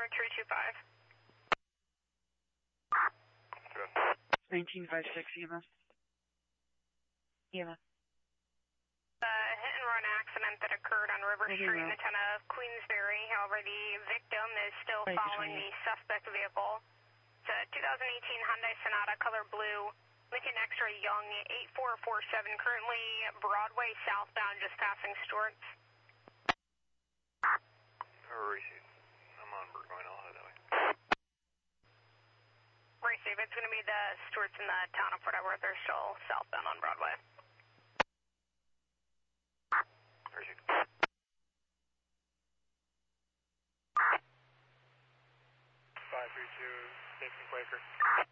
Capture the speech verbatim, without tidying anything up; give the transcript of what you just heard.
number three two five. Good. nineteen five six E M S. E M S. Uh, hit and run accident that occurred on River Okay, Street in well. the town of Queensberry. However, the victim is still Right, following the between- suspect vehicle. It's a two thousand eighteen Hyundai Sonata, color blue, Lincoln X-Ray Young, eight four four seven, currently Broadway southbound, just passing Stewart's. Receive. I'm on Burgoyne, I'll head that way. Receive, it's going to be the Stewart's in the town of Port Edward. They're still southbound on Broadway. Receive. five three two, Nathan Quaker.